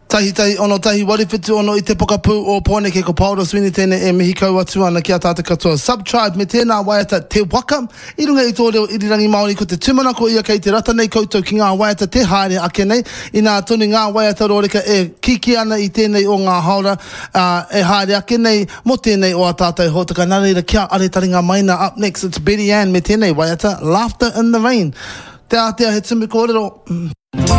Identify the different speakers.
Speaker 1: Tahi ono tahi wariwhitu ono I te pokapū o pōne ke ko Paolo Sweeney tēne e mihi kau atu ana ki a tātou katoa. Subtribe me tēnā waiata te waka. I runga I tō reo irirangi Māori ko te tumana ko ia kei te rata nei koutou ki ngā waiata te haere ake nei. I nā tonu ngā waiata rōreka e kiki ana I tēnei o ngā haora e haere ake nei mo tēnei o a tātou hōtaka. Nā reira kia are taringa maina. Up next it's Betty Ann me tēnei waiata Laughter in the Rain. Te atea he tumu kōrero.